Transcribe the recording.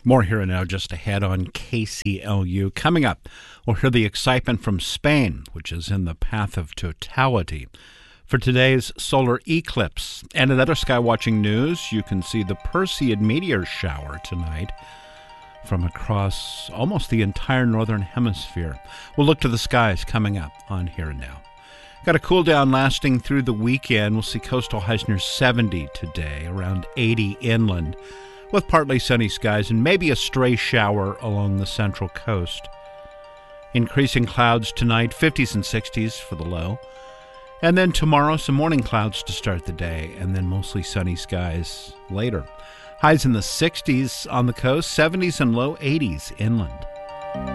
More here and now just ahead on KCLU. Coming up, we'll hear the excitement from Spain, which is in the path of totality. For today's solar eclipse and in other skywatching news, you can see the Perseid meteor shower tonight from across almost the entire northern hemisphere. We'll look to the skies coming up on Here and Now. Got a cool down lasting through the weekend. We'll see coastal highs near 70 today, around 80 inland, with partly sunny skies and maybe a stray shower along the central coast. Increasing clouds tonight, 50s and 60s for the low. And then tomorrow, some morning clouds to start the day, and then mostly sunny skies later. Highs in the 60s on the coast, 70s and low 80s inland.